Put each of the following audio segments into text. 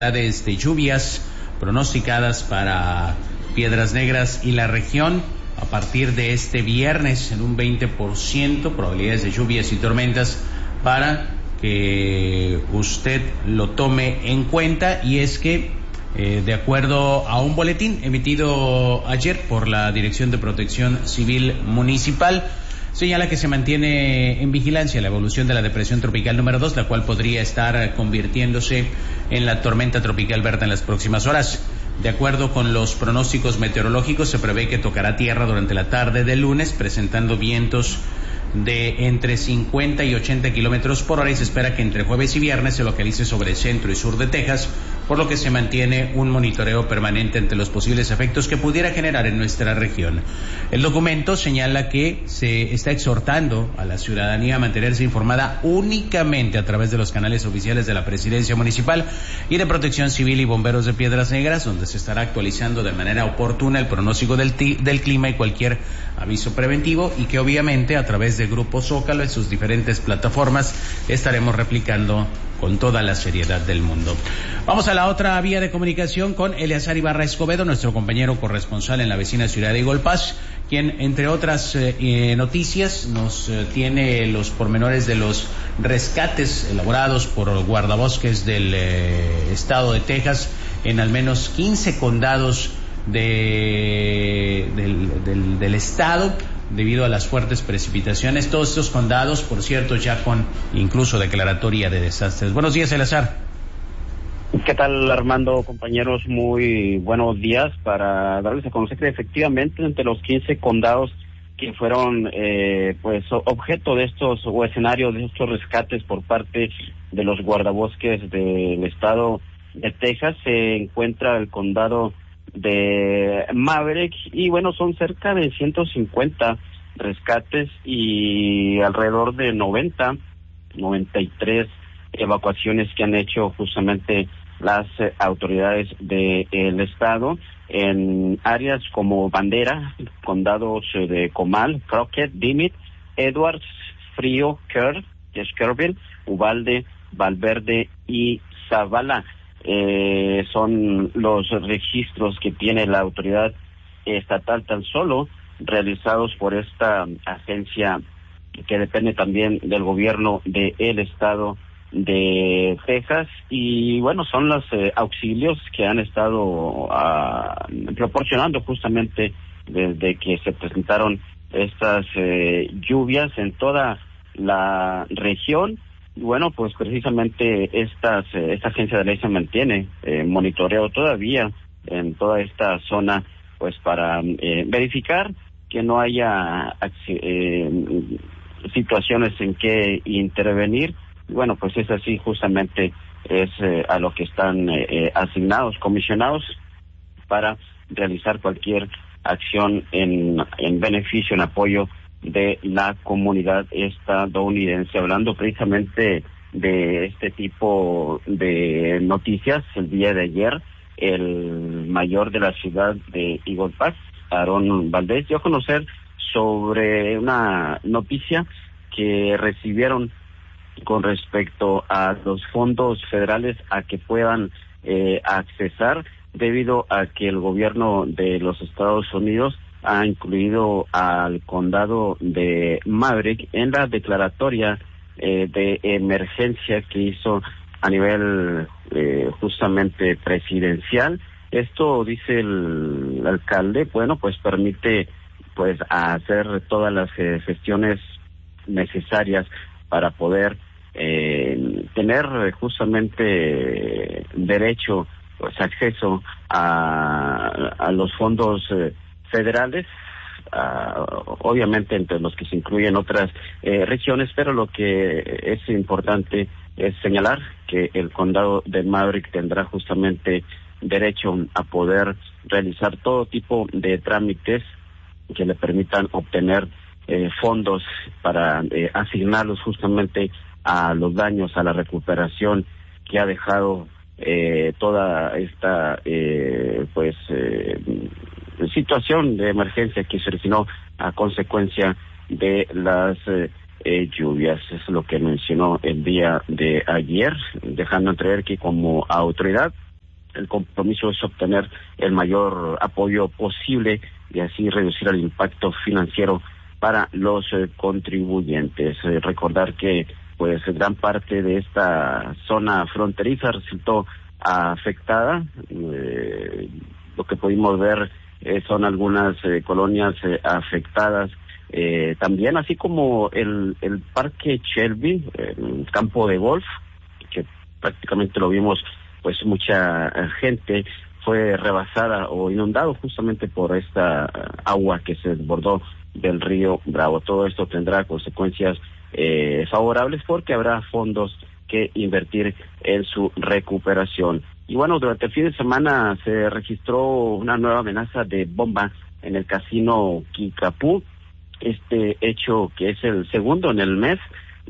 De lluvias pronosticadas para Piedras Negras y la región a partir de este viernes en un 20%, probabilidades de lluvias y tormentas para que usted lo tome en cuenta. Y es que de acuerdo a un boletín emitido ayer por la Dirección de Protección Civil Municipal, señala que se mantiene en vigilancia la evolución de la depresión tropical número 2, la cual podría estar convirtiéndose en la tormenta tropical Berta en las próximas horas. De acuerdo con los pronósticos meteorológicos, se prevé que tocará tierra durante la tarde del lunes, presentando vientos de entre 50 y 80 kilómetros por hora, y se espera que entre jueves y viernes se localice sobre el centro y sur de Texas, por lo que se mantiene un monitoreo permanente ante los posibles efectos que pudiera generar en nuestra región. El documento señala que se está exhortando a la ciudadanía a mantenerse informada únicamente a través de los canales oficiales de la Presidencia Municipal y de Protección Civil y Bomberos de Piedras Negras, donde se estará actualizando de manera oportuna el pronóstico del clima y cualquier aviso preventivo, y que obviamente a través de Grupo Zócalo en sus diferentes plataformas estaremos replicando con toda la seriedad del mundo. Vamos a la otra vía de comunicación con Eleazar Ibarra Escobedo, nuestro compañero corresponsal en la vecina ciudad de Igolpaz, quien, entre otras noticias, nos tiene los pormenores de los rescates elaborados por guardabosques del estado de Texas en al menos 15 condados del estado, debido a las fuertes precipitaciones. Todos estos condados, por cierto, ya con incluso declaratoria de desastres. Buenos días, Eleazar. ¿Qué tal, Armando, compañeros? Muy buenos días. Para darles a conocer que efectivamente entre los 15 condados que fueron objeto de estos o escenario de estos rescates por parte de los guardabosques del estado de Texas, se encuentra el condado de Maverick, y bueno, son cerca de 150 rescates y alrededor de 93 evacuaciones que han hecho justamente las autoridades del estado en áreas como Bandera, condados de Comal, Crockett, Dimmitt, Edwards, Frío, Kerr, Schuylerville, Uvalde, Valverde y Zavala. Son los registros que tiene la autoridad estatal, tan solo realizados por esta agencia que depende también del gobierno del estado de Texas. Y bueno, son los auxilios que han estado proporcionando justamente desde que se presentaron estas lluvias en toda la región. Bueno, pues precisamente esta agencia de ley se mantiene monitoreo todavía en toda esta zona, pues para verificar que no haya situaciones en que intervenir. Bueno, pues es así, justamente es a lo que están asignados, comisionados, para realizar cualquier acción en beneficio, en apoyo de la comunidad estadounidense. Hablando precisamente de este tipo de noticias, el día de ayer, el mayor de la ciudad de Eagle Pass, Aarón Valdés, dio a conocer sobre una noticia que recibieron con respecto a los fondos federales a que puedan accesar, debido a que el gobierno de los Estados Unidos ha incluido al condado de Maverick en la declaratoria de emergencia que hizo a nivel justamente presidencial. Esto, dice el alcalde, bueno, pues permite pues hacer todas las gestiones necesarias para poder tener justamente derecho, pues acceso a los fondos federales, obviamente entre los que se incluyen otras regiones, pero lo que es importante es señalar que el condado de Maverick tendrá justamente derecho a poder realizar todo tipo de trámites que le permitan obtener fondos para asignarlos justamente a los daños, a la recuperación que ha dejado toda esta situación de emergencia que se originó a consecuencia de las lluvias. Es lo que mencionó el día de ayer, dejando entrever que como autoridad el compromiso es obtener el mayor apoyo posible y así reducir el impacto financiero para los contribuyentes. Recordar que pues gran parte de esta zona fronteriza resultó afectada. Lo que pudimos ver son algunas colonias afectadas. También así como el Parque Shelby, el campo de golf, que prácticamente lo vimos, pues mucha gente fue rebasada o inundado justamente por esta agua que se desbordó del río Bravo. Todo esto tendrá consecuencias favorables porque habrá fondos que invertir en su recuperación. Y bueno, durante el fin de semana se registró una nueva amenaza de bomba en el casino Kickapoo. Este hecho, que es el segundo en el mes,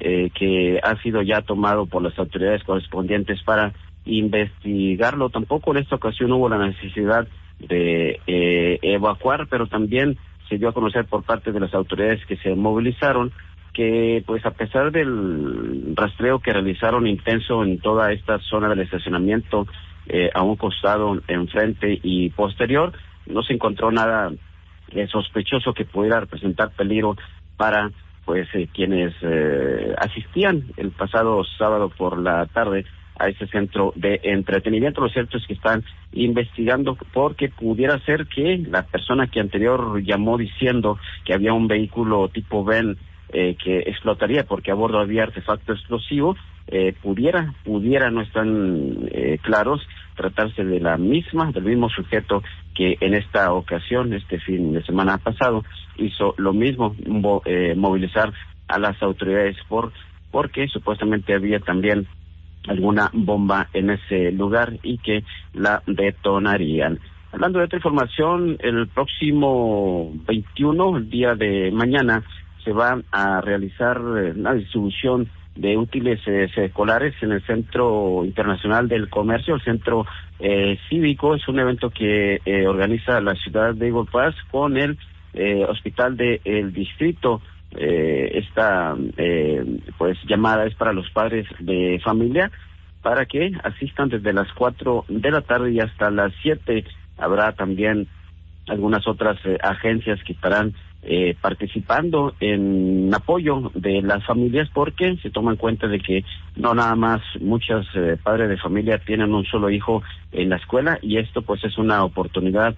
que ha sido ya tomado por las autoridades correspondientes para investigarlo. Tampoco en esta ocasión hubo la necesidad de evacuar, pero también se dio a conocer por parte de las autoridades que se movilizaron que, pues, a pesar del rastreo que realizaron intenso en toda esta zona del estacionamiento, a un costado, enfrente y posterior, no se encontró nada sospechoso que pudiera representar peligro para pues quienes asistían el pasado sábado por la tarde a ese centro de entretenimiento. Lo cierto es que están investigando porque pudiera ser que la persona que anterior llamó diciendo que había un vehículo tipo Ven que explotaría porque a bordo había artefacto explosivo, pudiera, no están claros, tratarse de del mismo sujeto que en esta ocasión, este fin de semana pasado, hizo lo mismo, movilizar a las autoridades porque supuestamente había también alguna bomba en ese lugar y que la detonarían. Hablando de otra información, el próximo 21, el día de mañana, se va a realizar la distribución de útiles escolares en el Centro Internacional del Comercio, el Centro Cívico. Es un evento que organiza la ciudad de Eagle Pass con el Hospital del Distrito. Esta pues llamada es para los padres de familia para que asistan desde las 4 de la tarde y hasta las 7. Habrá también algunas otras agencias que estarán participando en apoyo de las familias porque se toma en cuenta de que no nada más muchos padres de familia tienen un solo hijo en la escuela y esto pues es una oportunidad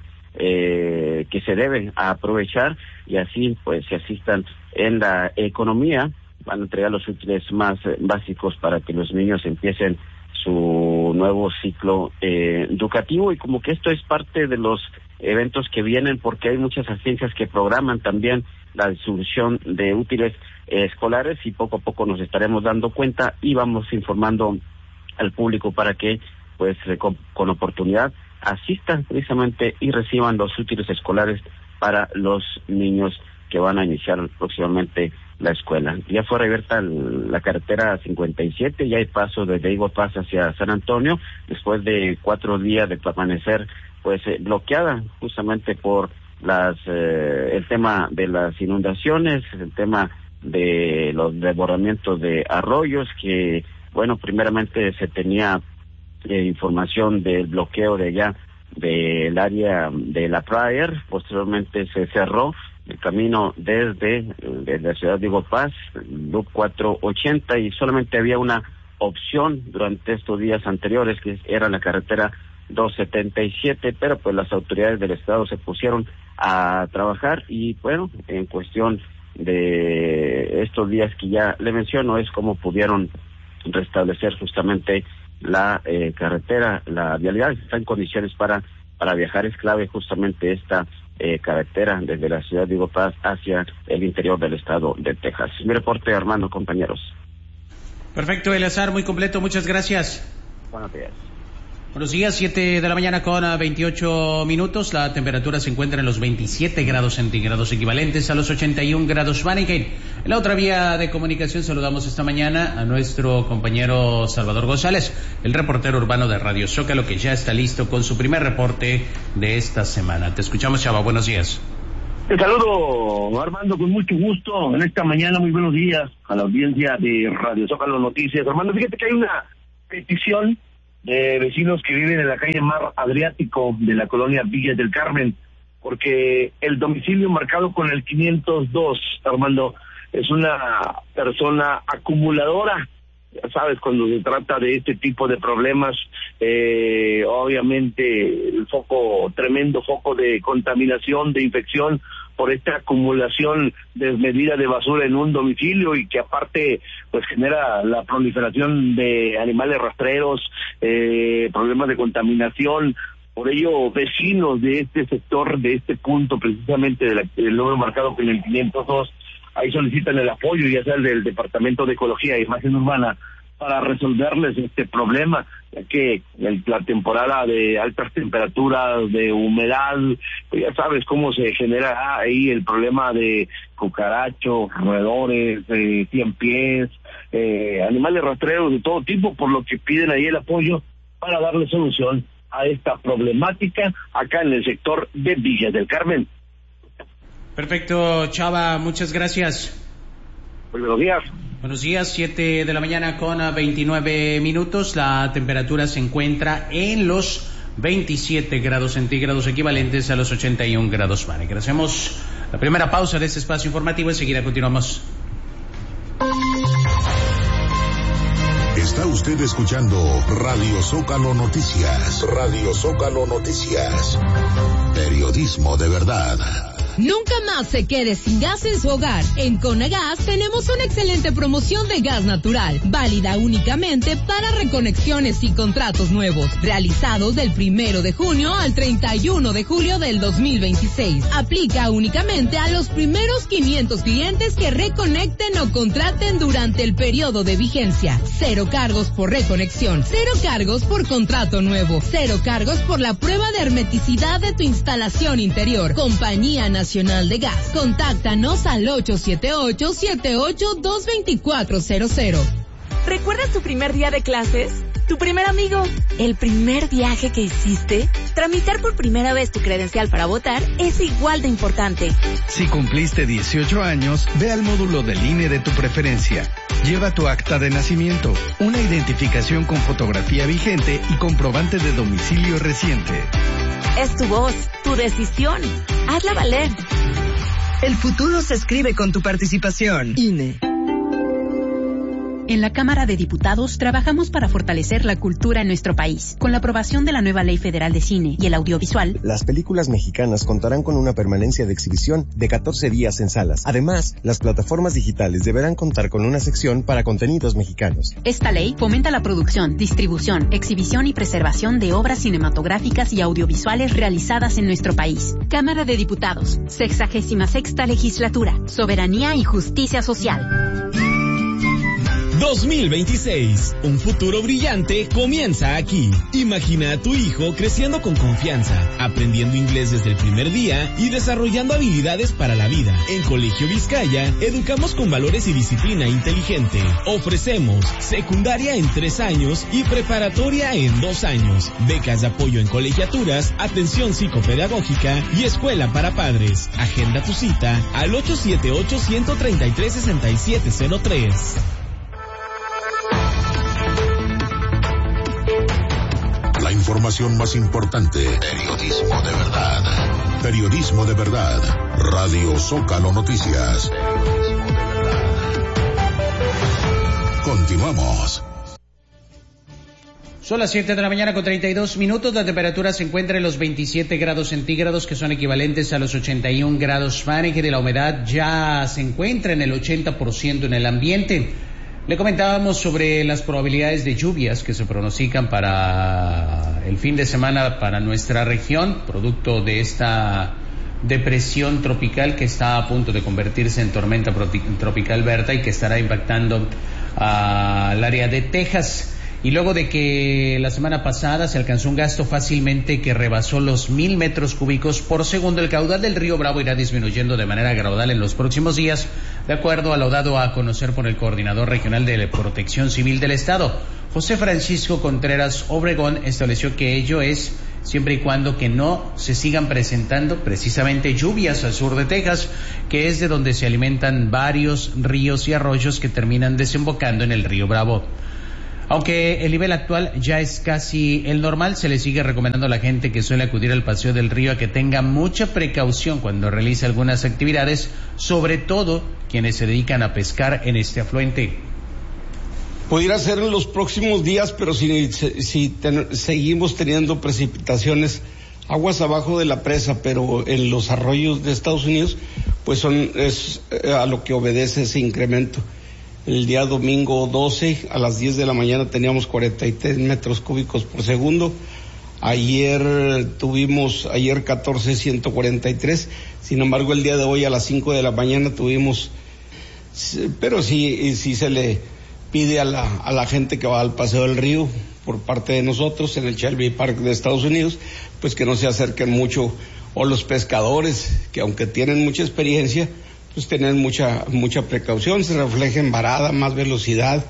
que se debe aprovechar y así pues se asistan en la economía. Van a entregar los útiles más básicos para que los niños empiecen su nuevo ciclo educativo y como que esto es parte de los eventos que vienen porque hay muchas agencias que programan también la distribución de útiles escolares y poco a poco nos estaremos dando cuenta y vamos informando al público para que pues con oportunidad asistan precisamente y reciban los útiles escolares para los niños que van a iniciar próximamente la escuela. Ya fue reabierta la carretera 57, ya hay paso desde Eagle Pass hacia San Antonio, después de 4 días de permanecer pues bloqueada justamente por el tema de las inundaciones, el tema de los desbordamientos de arroyos, que bueno, primeramente se tenía información del bloqueo de allá del área de la Pryor, posteriormente se cerró el camino desde la ciudad de Eagle Pass, Loop 480, y solamente había una opción durante estos días anteriores, que era la carretera 277, pero pues las autoridades del estado se pusieron a trabajar y bueno, en cuestión de estos días que ya le menciono, es como pudieron restablecer justamente la carretera, la vialidad está en condiciones para viajar. Es clave justamente esta carretera desde la ciudad de Eagle Pass hacia el interior del estado de Texas. Mi reporte, Armando, compañeros. Perfecto, Eleazar, muy completo, muchas gracias. Buenos días. Buenos días, 7 de la mañana con 28 minutos. La temperatura se encuentra en los 27 grados centígrados, equivalentes a los 81 grados Fahrenheit. En la otra vía de comunicación saludamos esta mañana a nuestro compañero Salvador González, el reportero urbano de Radio Zócalo, que ya está listo con su primer reporte de esta semana. Te escuchamos, Chava, buenos días. Te saludo, Armando, con mucho gusto en esta mañana. Muy buenos días a la audiencia de Radio Zócalo Noticias. Armando, fíjate que hay una petición de vecinos que viven en la calle Mar Adriático de la colonia Villas del Carmen, porque el domicilio marcado con el 502, Armando, es una persona acumuladora. Ya sabes, cuando se trata de este tipo de problemas, obviamente el tremendo foco de contaminación, de infección, por esta acumulación desmedida de basura en un domicilio, y que aparte pues genera la proliferación de animales rastreros, problemas de contaminación. Por ello, vecinos de este sector, de este punto precisamente del número marcado con el 502, ahí solicitan el apoyo, ya sea del Departamento de Ecología e Imagen Urbana, para resolverles este problema, ya que la temporada de altas temperaturas, de humedad, pues ya sabes cómo se genera ahí el problema de cucarachos, roedores, 100 pies, animales rastreros de todo tipo, por lo que piden ahí el apoyo para darle solución a esta problemática acá en el sector de Villas del Carmen. Perfecto, Chava, muchas gracias. Buenos días. Buenos días, 7 de la mañana con 29 minutos. La temperatura se encuentra en los 27 grados centígrados, equivalentes a los 81 grados Fahrenheit. Hacemos la primera pausa de este espacio informativo y enseguida continuamos. Está usted escuchando Radio Zócalo Noticias. Radio Zócalo Noticias. Periodismo de verdad. Nunca más se quede sin gas en su hogar. En Conagas tenemos una excelente promoción de gas natural, válida únicamente para reconexiones y contratos nuevos, realizados del 1 de junio al 31 de julio del 2026. Aplica únicamente a los primeros 500 clientes que reconecten o contraten durante el periodo de vigencia. 0 cargos por reconexión, 0 cargos por contrato nuevo, 0 cargos por la prueba de hermeticidad de tu instalación interior. Compañía Nacional de Gas. Contáctanos al 878-78-22400. ¿Recuerdas tu primer día de clases? ¿Tu primer amigo? ¿El primer viaje que hiciste? Tramitar por primera vez tu credencial para votar es igual de importante. Si cumpliste 18 años, ve al módulo del INE de tu preferencia. Lleva tu acta de nacimiento, una identificación con fotografía vigente y comprobante de domicilio reciente. Es tu voz, tu decisión. Hazla valer. El futuro se escribe con tu participación. INE. En la Cámara de Diputados trabajamos para fortalecer la cultura en nuestro país. Con la aprobación de la nueva Ley Federal de Cine y el Audiovisual, las películas mexicanas contarán con una permanencia de exhibición de 14 días en salas. Además, las plataformas digitales deberán contar con una sección para contenidos mexicanos. Esta ley fomenta la producción, distribución, exhibición y preservación de obras cinematográficas y audiovisuales realizadas en nuestro país. Cámara de Diputados, 66ª Legislatura, Soberanía y Justicia Social. 2026. Un futuro brillante comienza aquí. Imagina a tu hijo creciendo con confianza, aprendiendo inglés desde el primer día y desarrollando habilidades para la vida. En Colegio Vizcaya, educamos con valores y disciplina inteligente. Ofrecemos secundaria en 3 años y preparatoria en 2 años. Becas de apoyo en colegiaturas, atención psicopedagógica y escuela para padres. Agenda tu cita al 878-133-6703. La información más importante. Periodismo de verdad. Periodismo de verdad. Radio Zócalo Noticias. Continuamos. Son las 7 de la mañana con 32 minutos. La temperatura se encuentra en los 27 grados centígrados, que son equivalentes a los 81 grados Fahrenheit. La humedad ya se encuentra en el 80% en el ambiente. Le comentábamos sobre las probabilidades de lluvias que se pronostican para el fin de semana para nuestra región, producto de esta depresión tropical que está a punto de convertirse en tormenta tropical Berta y que estará impactando al área de Texas. Y luego de que la semana pasada se alcanzó un gasto fácilmente que rebasó los 1,000 metros cúbicos por segundo, el caudal del río Bravo irá disminuyendo de manera gradual en los próximos días, de acuerdo a lo dado a conocer por el coordinador regional de Protección Civil del Estado. José Francisco Contreras Obregón estableció que ello es siempre y cuando que no se sigan presentando precisamente lluvias al sur de Texas, que es de donde se alimentan varios ríos y arroyos que terminan desembocando en el río Bravo. Aunque el nivel actual ya es casi el normal, se le sigue recomendando a la gente que suele acudir al Paseo del Río a que tenga mucha precaución cuando realice algunas actividades, sobre todo quienes se dedican a pescar en este afluente. Pudiera ser en los próximos días, pero si seguimos teniendo precipitaciones, aguas abajo de la presa, pero en los arroyos de Estados Unidos, pues es a lo que obedece ese incremento. El día domingo 12 a las 10 de la mañana teníamos 43 metros cúbicos por segundo. Ayer 14, 143. Sin embargo, el día de hoy a las 5 de la mañana tuvimos, pero sí se le pide a la gente que va al Paseo del Río por parte de nosotros en el Shelby Park de Estados Unidos, pues que no se acerquen mucho, o los pescadores que aunque tienen mucha experiencia, pues tener mucha precaución. Se refleja en varada, más velocidad,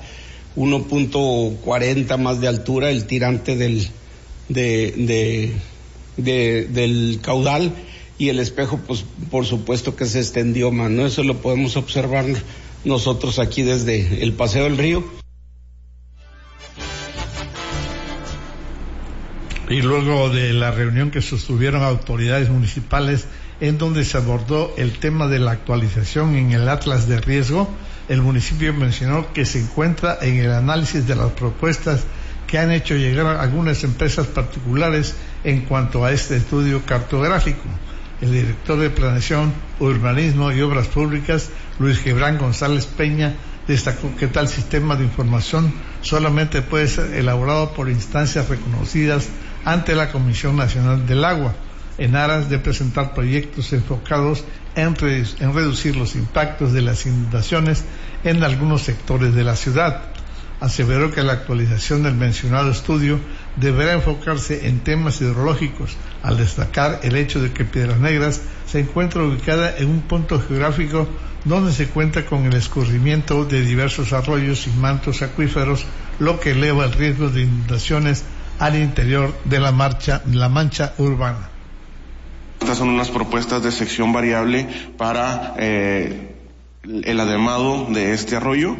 1.40 más de altura el tirante del caudal, y el espejo, pues por supuesto que se extendió más, ¿no? Eso lo podemos observar nosotros aquí desde el Paseo del Río. Y luego de la reunión que sostuvieron autoridades municipales, en donde se abordó el tema de la actualización en el Atlas de Riesgo, el municipio mencionó que se encuentra en el análisis de las propuestas que han hecho llegar algunas empresas particulares en cuanto a este estudio cartográfico. El director de Planeación, Urbanismo y Obras Públicas, Luis Gebrán González Peña, destacó que tal sistema de información solamente puede ser elaborado por instancias reconocidas ante la Comisión Nacional del Agua, en aras de presentar proyectos enfocados en reducir los impactos de las inundaciones en algunos sectores de la ciudad. Aseveró que la actualización del mencionado estudio deberá enfocarse en temas hidrológicos, al destacar el hecho de que Piedras Negras se encuentra ubicada en un punto geográfico donde se cuenta con el escurrimiento de diversos arroyos y mantos acuíferos, lo que eleva el riesgo de inundaciones al interior de la mancha urbana. Estas son unas propuestas de sección variable para el ademado de este arroyo.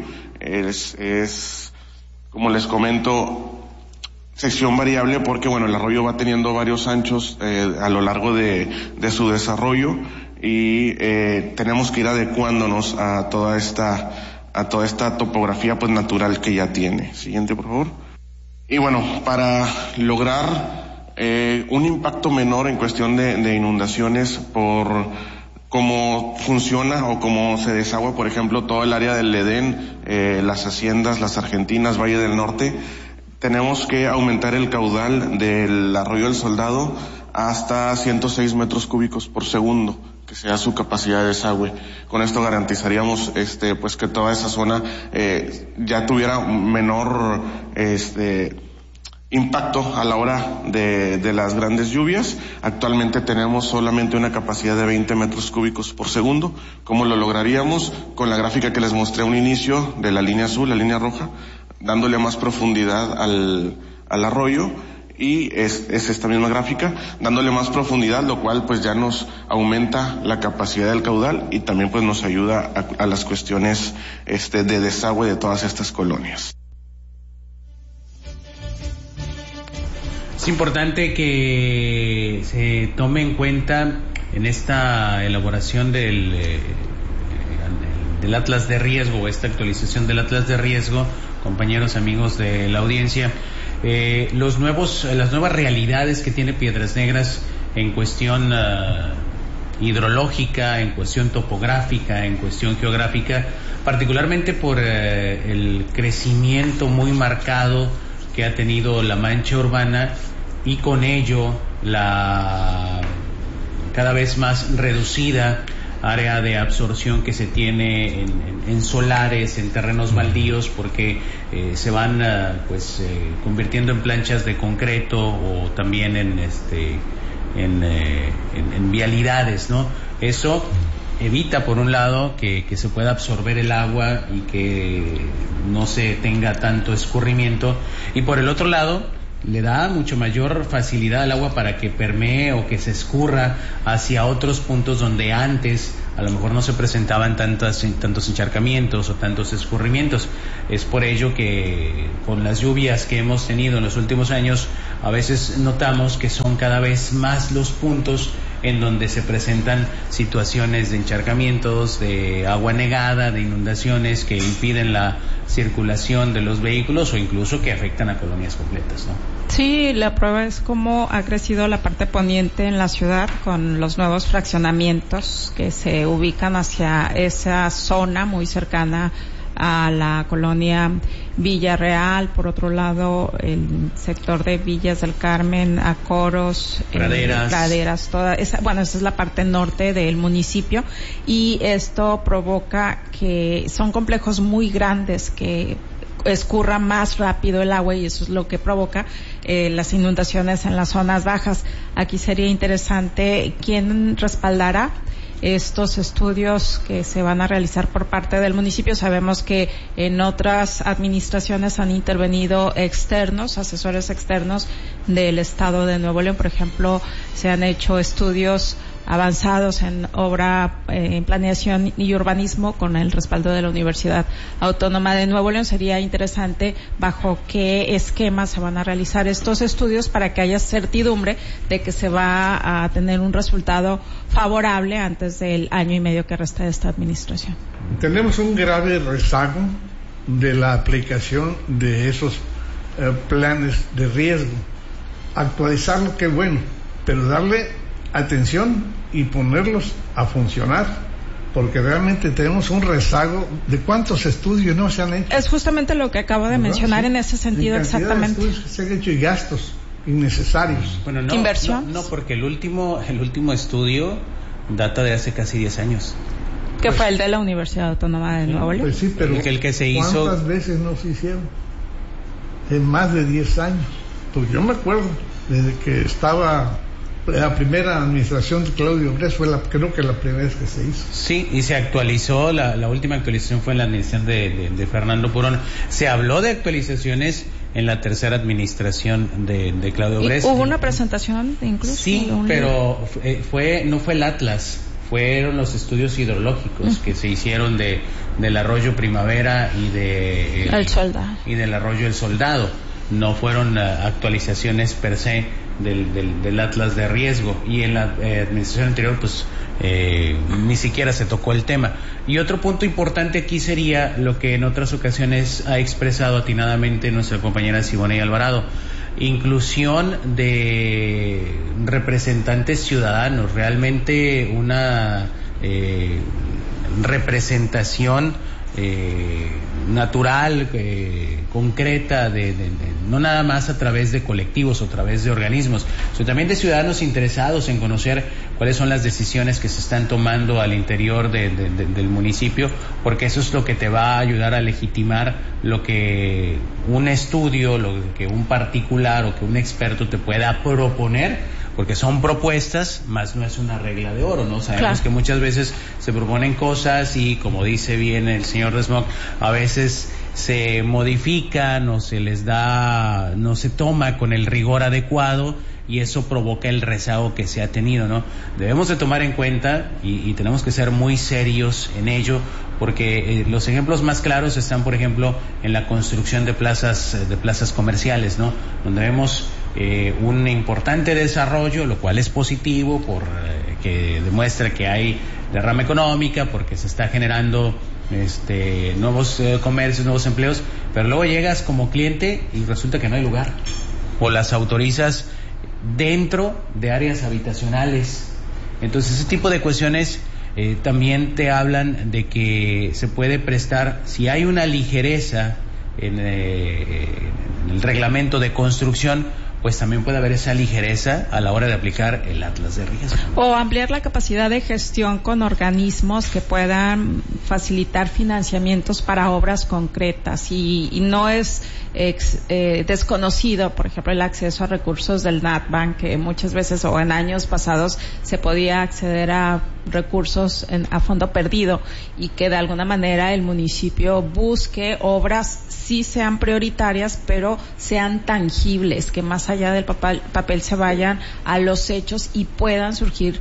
Es como les comento, sección variable porque el arroyo va teniendo varios anchos a lo largo de su desarrollo, y tenemos que ir adecuándonos a toda esta topografía pues natural que ya tiene. Siguiente, por favor. Y para lograr un impacto menor en cuestión de inundaciones por cómo funciona o cómo se desagua, por ejemplo, todo el área del Edén, las haciendas, las Argentinas, Valle del Norte, tenemos que aumentar el caudal del Arroyo del Soldado hasta 106 metros cúbicos por segundo, que sea su capacidad de desagüe. Con esto garantizaríamos pues que toda esa zona ya tuviera menor impacto a la hora de las grandes lluvias. Actualmente tenemos solamente una capacidad de 20 metros cúbicos por segundo. ¿Cómo lo lograríamos? Con la gráfica que les mostré a un inicio de la línea azul, la línea roja, dándole más profundidad al arroyo, y es esta misma gráfica, dándole más profundidad, lo cual pues ya nos aumenta la capacidad del caudal y también pues nos ayuda a las cuestiones de desagüe de todas estas colonias. Es importante que se tome en cuenta en esta elaboración del Atlas de Riesgo, esta actualización del Atlas de Riesgo, compañeros, amigos de la audiencia, las nuevas realidades que tiene Piedras Negras en cuestión hidrológica, en cuestión topográfica, en cuestión geográfica, particularmente por el crecimiento muy marcado que ha tenido la mancha urbana, y con ello la cada vez más reducida área de absorción que se tiene en solares, en terrenos baldíos, porque se van convirtiendo en planchas de concreto, o también en vialidades, ¿no? Eso evita, por un lado, que se pueda absorber el agua y que no se tenga tanto escurrimiento, y por el otro lado le da mucho mayor facilidad al agua para que permee o que se escurra hacia otros puntos donde antes a lo mejor no se presentaban tantos encharcamientos o tantos escurrimientos. Es por ello que con las lluvias que hemos tenido en los últimos años, a veces notamos que son cada vez más los puntos en donde se presentan situaciones de encharcamientos, de agua negada, de inundaciones que impiden la circulación de los vehículos o incluso que afectan a colonias completas, ¿no? Sí, la prueba es cómo ha crecido la parte poniente en la ciudad con los nuevos fraccionamientos que se ubican hacia esa zona muy cercana a la colonia Villarreal, por otro lado el sector de Villas del Carmen, Acoros, Praderas, toda esa, esa es la parte norte del municipio, y esto provoca que son complejos muy grandes que escurra más rápido el agua, y eso es lo que provoca las inundaciones en las zonas bajas. Aquí sería interesante quién respaldará estos estudios que se van a realizar por parte del municipio. Sabemos que en otras administraciones han intervenido asesores externos del Estado de Nuevo León. Por ejemplo, se han hecho estudios avanzados en obra, en planeación y urbanismo con el respaldo de la Universidad Autónoma de Nuevo León. Sería interesante bajo qué esquema se van a realizar estos estudios para que haya certidumbre de que se va a tener un resultado favorable antes del año y medio que resta de esta administración. Tenemos un grave rezago de la aplicación de esos planes de riesgo. Actualizarlo, qué bueno, pero darle atención y ponerlos a funcionar, porque realmente tenemos un rezago de cuántos estudios no se han hecho. Es justamente lo que acabo de mencionar, sí, en ese sentido, exactamente. De estudios que se han hecho y gastos innecesarios. Bueno, ¿inversión? No, porque el último estudio data de hace casi 10 años. ¿Que fue el de la Universidad Autónoma de Nuevo León? Pues sí, pero el que se hizo. ¿Cuántas veces no se hicieron? En más de 10 años. Pues yo me acuerdo, desde que estaba la primera administración de Claudio Bres, creo que la primera vez que se hizo. Sí, y se actualizó, la última actualización fue en la administración de Fernando Purón. Se habló de actualizaciones en la tercera administración de Claudio Bres. ¿Hubo una presentación incluso? Sí, pero no fue el Atlas, fueron los estudios hidrológicos que se hicieron del arroyo Primavera y del arroyo El Soldado. No fueron actualizaciones per se del Atlas de riesgo, y en la administración anterior pues ni siquiera se tocó el tema. Y otro punto importante aquí sería lo que en otras ocasiones ha expresado atinadamente nuestra compañera Siboney Alvarado: inclusión de representantes ciudadanos, realmente una representación natural, concreta, no nada más a través de colectivos o a través de organismos, sino también de ciudadanos interesados en conocer cuáles son las decisiones que se están tomando al interior del municipio, porque eso es lo que te va a ayudar a legitimar lo que un estudio, lo que un particular o que un experto te pueda proponer, porque son propuestas, más no es una regla de oro, ¿no? Sabemos que muchas veces se proponen cosas y, como dice bien el señor Desmoc, a veces se modifican o no se toma con el rigor adecuado, y eso provoca el rezago que se ha tenido, ¿no? Debemos de tomar en cuenta y tenemos que ser muy serios en ello, porque los ejemplos más claros están, por ejemplo, en la construcción de plazas comerciales, ¿no? Donde vemos un importante desarrollo, lo cual es positivo, que demuestra que hay derrama económica, porque se está generando nuevos comercios, nuevos empleos, pero luego llegas como cliente y resulta que no hay lugar, o las autorizas dentro de áreas habitacionales. Entonces ese tipo de cuestiones también te hablan de que se puede prestar, si hay una ligereza en el reglamento de construcción, pues también puede haber esa ligereza a la hora de aplicar el Atlas de riesgo. O ampliar la capacidad de gestión con organismos que puedan facilitar financiamientos para obras concretas, y no es desconocido, por ejemplo, el acceso a recursos del NatBank, que muchas veces o en años pasados se podía acceder a recursos a fondo perdido, y que de alguna manera el municipio busque obras sí sean prioritarias, pero sean tangibles, que más allá del papel se vayan a los hechos y puedan surgir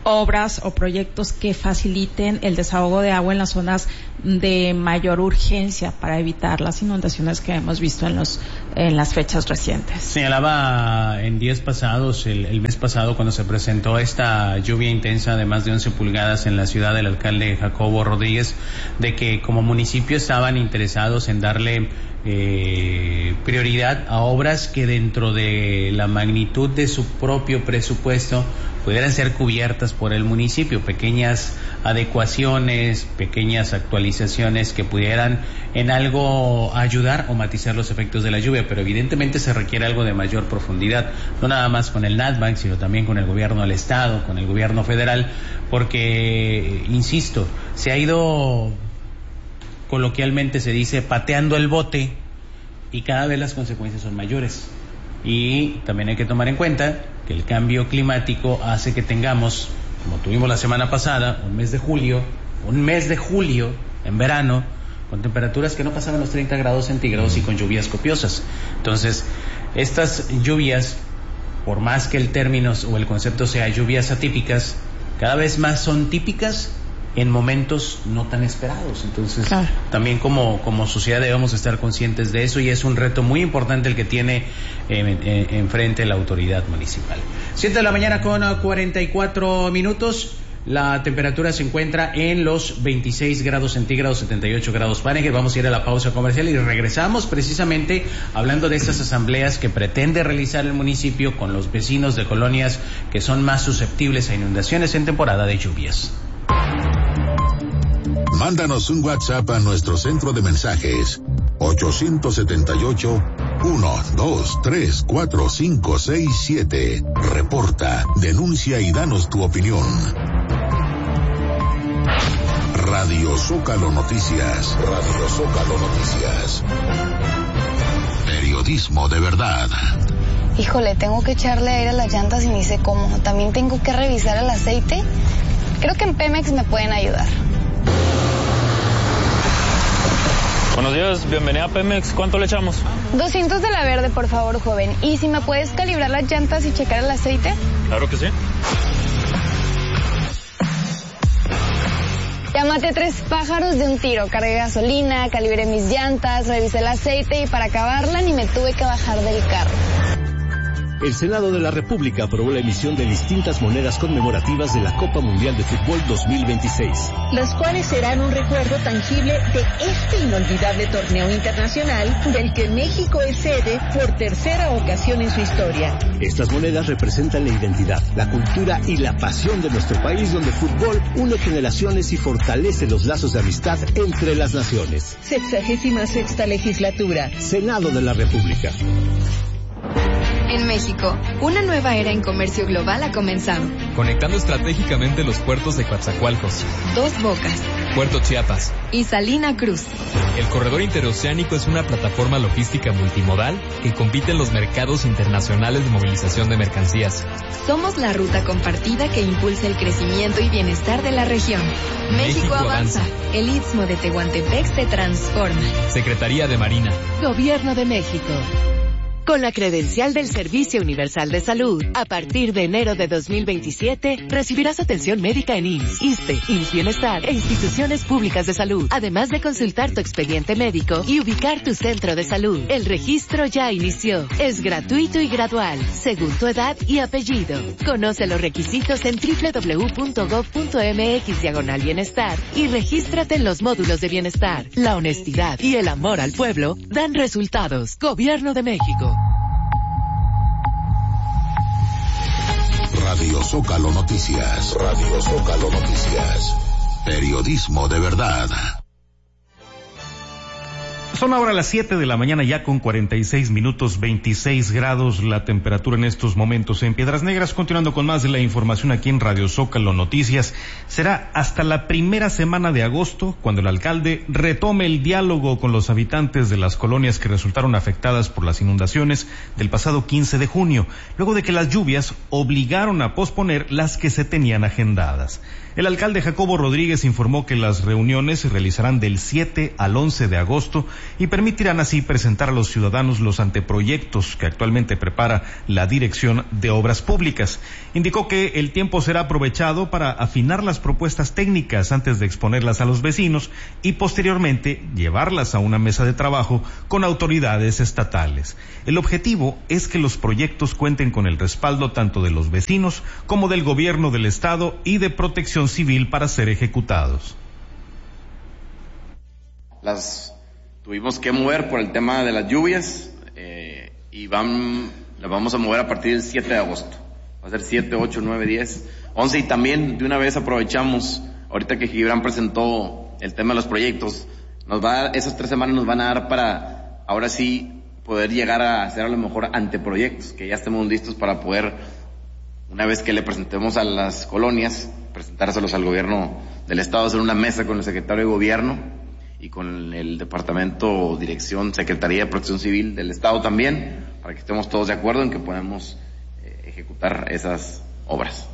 obras o proyectos que faciliten el desahogo de agua en las zonas de mayor urgencia para evitar las inundaciones que hemos visto en las fechas recientes. Señalaba en días pasados, el mes pasado, cuando se presentó esta lluvia intensa de más de 11 pulgadas en la ciudad, del alcalde Jacobo Rodríguez, de que como municipio estaban interesados en darle prioridad a obras que dentro de la magnitud de su propio presupuesto pudieran ser cubiertas por el municipio, pequeñas adecuaciones, pequeñas actualizaciones que pudieran en algo ayudar o matizar los efectos de la lluvia, pero evidentemente se requiere algo de mayor profundidad, no nada más con el NatBank, sino también con el gobierno del estado, con el gobierno federal, porque, insisto, se ha ido, coloquialmente se dice, pateando el bote y cada vez las consecuencias son mayores. Y también hay que tomar en cuenta que el cambio climático hace que tengamos, como tuvimos la semana pasada, un mes de julio en verano, con temperaturas que no pasaban los 30 grados centígrados y con lluvias copiosas. Entonces, estas lluvias, por más que el término o el concepto sea lluvias atípicas, cada vez más son típicas en momentos no tan esperados. Entonces, claro, también como sociedad debemos estar conscientes de eso, y es un reto muy importante el que tiene enfrente la autoridad municipal. 7 de la mañana con 44 minutos. La temperatura se encuentra en los 26 grados centígrados, 78 grados Fahrenheit. Vamos a ir a la pausa comercial y regresamos precisamente hablando de estas asambleas que pretende realizar el municipio con los vecinos de colonias que son más susceptibles a inundaciones en temporada de lluvias. Mándanos un WhatsApp a nuestro centro de mensajes 878-123-4567. Reporta, denuncia y danos tu opinión. Radio Zócalo Noticias. Radio Zócalo Noticias. Periodismo de verdad. Híjole, tengo que echarle aire a las llantas y ni sé cómo. También tengo que revisar el aceite. Creo que en Pemex me pueden ayudar. Buenos días, bienvenida a Pemex. ¿Cuánto le echamos? 200 de la verde, por favor, joven. ¿Y si me puedes calibrar las llantas y checar el aceite? Claro que sí. Ya maté 3 pájaros de un tiro. Cargué gasolina, calibré mis llantas, revisé el aceite y para acabarla ni me tuve que bajar del carro. El Senado de la República aprobó la emisión de distintas monedas conmemorativas de la Copa Mundial de Fútbol 2026. Las cuales serán un recuerdo tangible de este inolvidable torneo internacional del que México es sede por tercera ocasión en su historia. Estas monedas representan la identidad, la cultura y la pasión de nuestro país, donde el fútbol une generaciones y fortalece los lazos de amistad entre las naciones. 66ª legislatura. Senado de la República. En México, una nueva era en comercio global ha comenzado. Conectando estratégicamente los puertos de Coatzacoalcos, Dos Bocas, Puerto Chiapas y Salina Cruz. El corredor interoceánico es una plataforma logística multimodal que compite en los mercados internacionales de movilización de mercancías. Somos la ruta compartida que impulsa el crecimiento y bienestar de la región. México avanza. El Istmo de Tehuantepec se transforma. Secretaría de Marina. Gobierno de México. Con la credencial del Servicio Universal de Salud, a partir de enero de 2027, recibirás atención médica en IMSS, ISSSTE, IMSS Bienestar e instituciones públicas de salud, además de consultar tu expediente médico y ubicar tu centro de salud. El registro ya inició. Es gratuito y gradual, según tu edad y apellido. Conoce los requisitos en www.gov.mx/bienestar y regístrate en los módulos de bienestar. La honestidad y el amor al pueblo dan resultados. Gobierno de México. Radio Zócalo Noticias. Radio Zócalo Noticias. Periodismo de verdad. Son ahora las 7 de la mañana ya con 46 minutos, 26 grados la temperatura en estos momentos en Piedras Negras. Continuando con más de la información aquí en Radio Zócalo Noticias. Será hasta la primera semana de agosto cuando el alcalde retome el diálogo con los habitantes de las colonias que resultaron afectadas por las inundaciones del pasado 15 de junio, luego de que las lluvias obligaron a posponer las que se tenían agendadas. El alcalde Jacobo Rodríguez informó que las reuniones se realizarán del 7 al 11 de agosto y permitirán así presentar a los ciudadanos los anteproyectos que actualmente prepara la Dirección de Obras Públicas. Indicó que el tiempo será aprovechado para afinar las propuestas técnicas antes de exponerlas a los vecinos y posteriormente llevarlas a una mesa de trabajo con autoridades estatales. El objetivo es que los proyectos cuenten con el respaldo tanto de los vecinos como del gobierno del estado y de Protección Civil para ser ejecutados. Las tuvimos que mover por el tema de las lluvias y las vamos a mover a partir del 7 de agosto. Va a ser 7, 8, 9, 10, 11 y también de una vez aprovechamos, ahorita que Gibran presentó el tema de los proyectos, esas 3 semanas nos van a dar para ahora sí poder llegar a hacer a lo mejor anteproyectos, que ya estemos listos para poder, una vez que le presentemos a las colonias, presentárselos al gobierno del estado, hacer una mesa con el secretario de gobierno y con el departamento, dirección, secretaría de Protección Civil del estado también, para que estemos todos de acuerdo en que podamos ejecutar esas obras.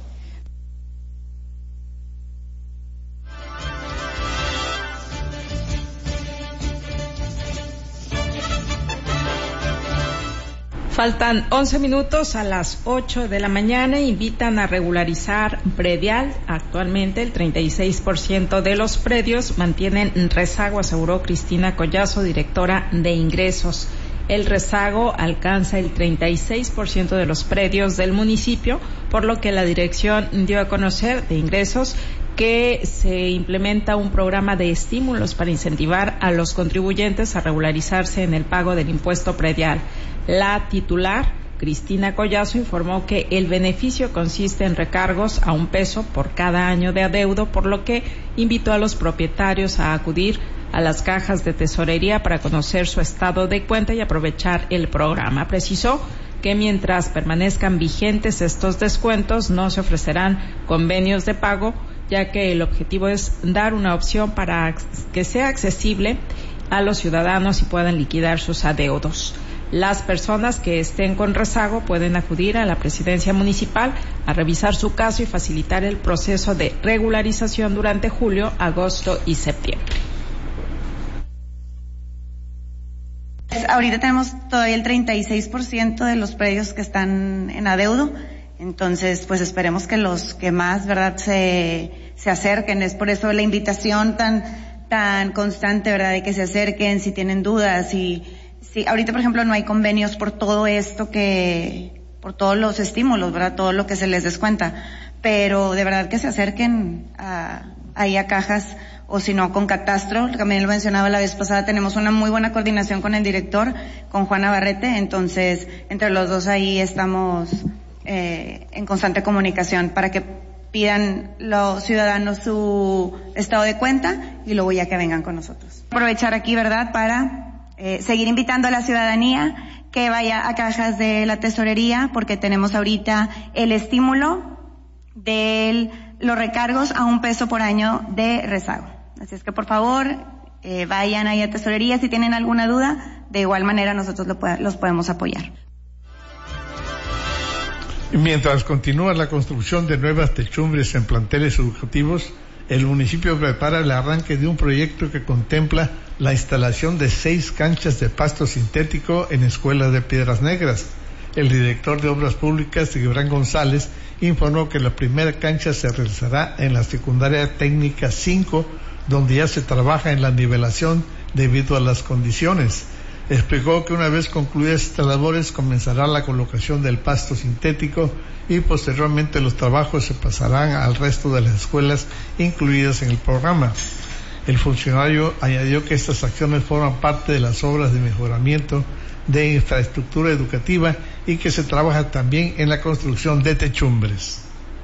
Faltan 11 minutos a las 8 de la mañana. Invitan a regularizar predial. Actualmente el 36% de los predios mantienen rezago, aseguró Cristina Collazo, directora de ingresos. El rezago alcanza el 36% de los predios del municipio, por lo que la dirección dio a conocer de ingresos que se implementa un programa de estímulos para incentivar a los contribuyentes a regularizarse en el pago del impuesto predial. La titular, Cristina Collazo, informó que el beneficio consiste en recargos a $1 por cada año de adeudo, por lo que invitó a los propietarios a acudir a las cajas de tesorería para conocer su estado de cuenta y aprovechar el programa. Precisó que mientras permanezcan vigentes estos descuentos no se ofrecerán convenios de pago, ya que el objetivo es dar una opción para que sea accesible a los ciudadanos y puedan liquidar sus adeudos. Las personas que estén con rezago pueden acudir a la presidencia municipal a revisar su caso y facilitar el proceso de regularización durante julio, agosto y septiembre. Ahorita tenemos todavía el 36% de los predios que están en adeudo, entonces pues esperemos que los que más, ¿verdad?, se acerquen. Es por eso la invitación tan constante, ¿verdad?, de que se acerquen si tienen dudas. Y sí, ahorita por ejemplo no hay convenios por todo esto, por todos los estímulos, ¿verdad?, todo lo que se les descuenta, pero de verdad que se acerquen ahí a cajas, o si no con Catastro. También lo mencionaba la vez pasada, tenemos una muy buena coordinación con el director, con Juan Navarrete, entonces entre los dos ahí estamos en constante comunicación para que pidan los ciudadanos su estado de cuenta y luego ya que vengan con nosotros. Aprovechar aquí, ¿verdad?, para seguir invitando a la ciudadanía que vaya a cajas de la tesorería, porque tenemos ahorita el estímulo de los recargos a $1 por año de rezago. Así es que por favor vayan ahí a tesorería si tienen alguna duda. De igual manera nosotros los podemos apoyar. Mientras continúa la construcción de nuevas techumbres en planteles educativos, el municipio prepara el arranque de un proyecto que contempla la instalación de 6 canchas de pasto sintético en escuelas de Piedras Negras. El director de Obras Públicas, Gibran González, informó que la primera cancha se realizará en la secundaria técnica 5, donde ya se trabaja en la nivelación debido a las condiciones. Explicó que una vez concluidas estas labores comenzará la colocación del pasto sintético y posteriormente los trabajos se pasarán al resto de las escuelas incluidas en el programa. El funcionario añadió que estas acciones forman parte de las obras de mejoramiento de infraestructura educativa y que se trabaja también en la construcción de techumbres.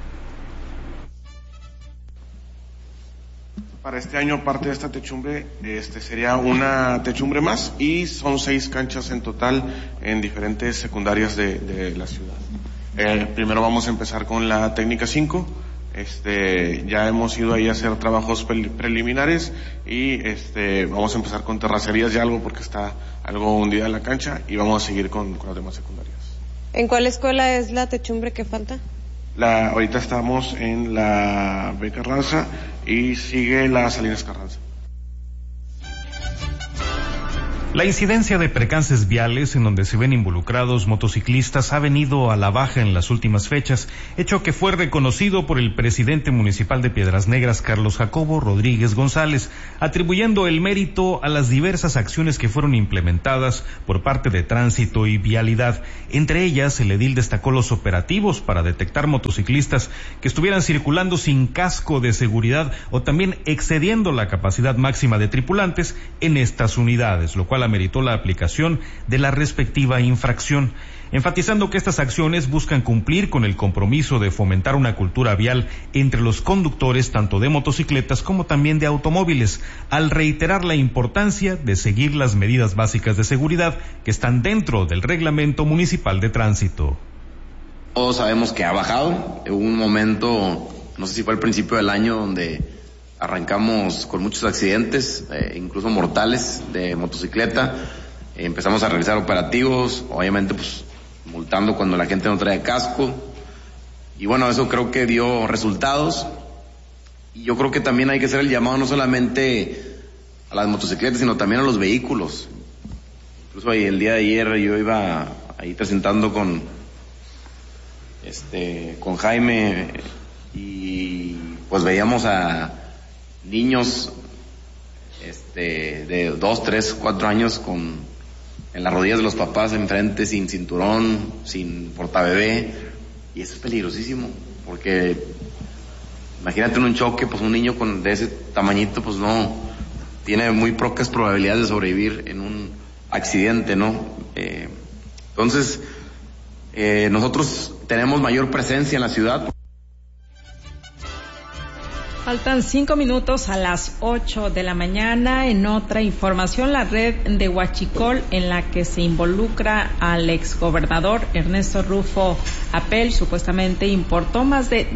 Para este año, parte de esta techumbre sería una techumbre más y son 6 canchas en total en diferentes secundarias de la ciudad. Primero vamos a empezar con la técnica 5. Ya hemos ido ahí a hacer trabajos preliminares y vamos a empezar con terracerías ya algo porque está algo hundida la cancha y vamos a seguir con las demás secundarias. ¿En cuál escuela es la techumbre que falta? Ahorita estamos en la B. Carranza y sigue la Salinas Carranza. La incidencia de percances viales en donde se ven involucrados motociclistas ha venido a la baja en las últimas fechas, hecho que fue reconocido por el presidente municipal de Piedras Negras, Carlos Jacobo Rodríguez González, atribuyendo el mérito a las diversas acciones que fueron implementadas por parte de Tránsito y Vialidad. Entre ellas, el edil destacó los operativos para detectar motociclistas que estuvieran circulando sin casco de seguridad o también excediendo la capacidad máxima de tripulantes en estas unidades, lo cual ameritó la aplicación de la respectiva infracción, enfatizando que estas acciones buscan cumplir con el compromiso de fomentar una cultura vial entre los conductores tanto de motocicletas como también de automóviles, al reiterar la importancia de seguir las medidas básicas de seguridad que están dentro del Reglamento Municipal de Tránsito. Todos sabemos que ha bajado. Hubo un momento, no sé si fue al principio del año, donde arrancamos con muchos accidentes, incluso mortales, de motocicleta. Empezamos a realizar operativos, obviamente pues multando cuando la gente no trae casco. Y bueno, eso creo que dio resultados. Y yo creo que también hay que hacer el llamado no solamente a las motocicletas, sino también a los vehículos. Incluso ahí, el día de ayer yo iba ahí presentando con Jaime y pues veíamos a niños de 2, 3, 4 años en las rodillas de los papás enfrente, sin cinturón, sin portabebé, y eso es peligrosísimo, porque imagínate en un choque, pues un niño de ese tamañito pues no tiene muy pocas probabilidades de sobrevivir en un accidente, ¿no? Entonces nosotros tenemos mayor presencia en la ciudad. Faltan 5 minutos a las 8 de la mañana. En otra información, la red de Huachicol, en la que se involucra al exgobernador Ernesto Rufo Apel, supuestamente importó más de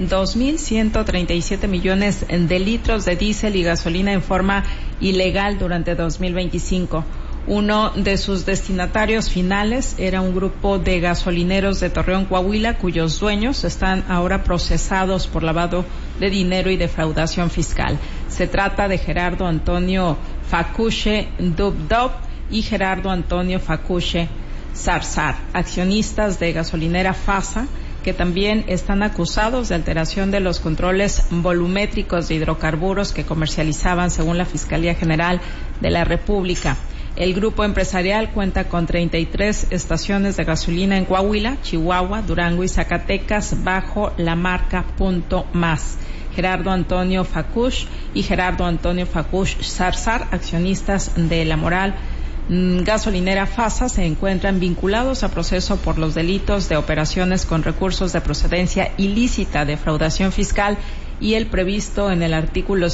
2.137 millones de litros de diésel y gasolina en forma ilegal durante 2025. Uno de sus destinatarios finales era un grupo de gasolineros de Torreón, Coahuila, cuyos dueños están ahora procesados por lavado de dinero y defraudación fiscal. Se trata de Gerardo Antonio Facuche Dubdob y Gerardo Antonio Facuche Zarzar, accionistas de gasolinera FASA, que también están acusados de alteración de los controles volumétricos de hidrocarburos que comercializaban según la Fiscalía General de la República. El grupo empresarial cuenta con 33 estaciones de gasolina en Coahuila, Chihuahua, Durango y Zacatecas bajo la marca Punto Más. Gerardo Antonio Facuch y Gerardo Antonio Facuch Zarzar, accionistas de La Moral Gasolinera FASA, se encuentran vinculados a proceso por los delitos de operaciones con recursos de procedencia ilícita, defraudación fiscal y el previsto en el artículo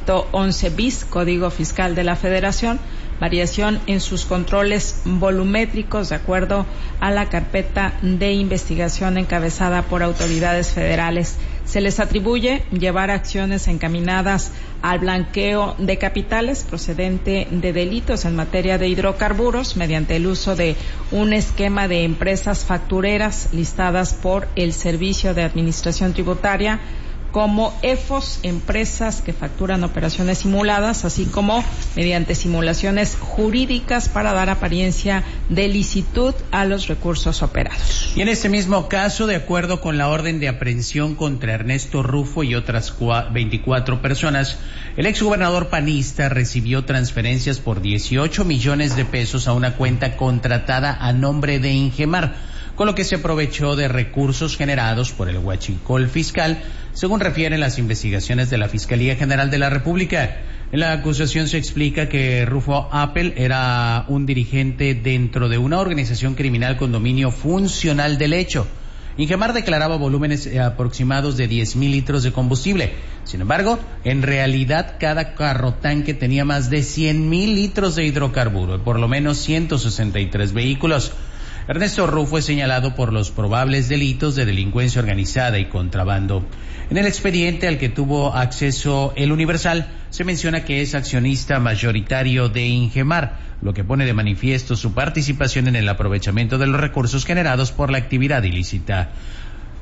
111 bis, Código Fiscal de la Federación, variación en sus controles volumétricos de acuerdo a la carpeta de investigación encabezada por autoridades federales. Se les atribuye llevar acciones encaminadas al blanqueo de capitales procedente de delitos en materia de hidrocarburos mediante el uso de un esquema de empresas factureras listadas por el Servicio de Administración Tributaria como EFOS, empresas que facturan operaciones simuladas, así como mediante simulaciones jurídicas para dar apariencia de licitud a los recursos operados. Y en este mismo caso, de acuerdo con la orden de aprehensión contra Ernesto Rufo y otras 24 personas, el exgobernador panista recibió transferencias por 18 millones de pesos a una cuenta contratada a nombre de Ingemar, con lo que se aprovechó de recursos generados por el huachicol fiscal, según refieren las investigaciones de la Fiscalía General de la República. En la acusación se explica que Rufo Apel era un dirigente dentro de una organización criminal con dominio funcional del hecho. Ingemar declaraba volúmenes aproximados de 10,000 litros de combustible. Sin embargo, en realidad cada carro tanque tenía más de 100,000 litros de hidrocarburo, por lo menos 163 vehículos. Ernesto Rufo es señalado por los probables delitos de delincuencia organizada y contrabando. En el expediente al que tuvo acceso El Universal, se menciona que es accionista mayoritario de Ingemar, lo que pone de manifiesto su participación en el aprovechamiento de los recursos generados por la actividad ilícita.